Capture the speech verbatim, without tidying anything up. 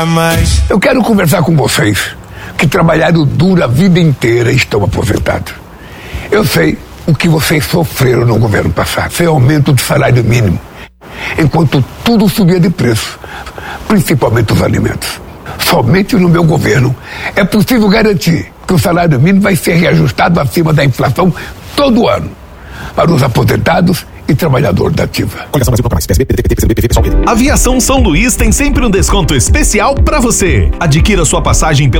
Mas... Eu quero conversar com vocês que trabalharam duro a vida inteira e estão aposentados. Eu sei o que vocês sofreram no governo passado, sem aumento do salário mínimo, enquanto tudo subia de preço, principalmente os alimentos. Somente no meu governo é possível garantir que o salário mínimo vai ser reajustado acima da inflação todo ano para os aposentados e trabalhadores da ativa. Aviação São Luís tem sempre um desconto especial para você. Adquira sua passagem pelo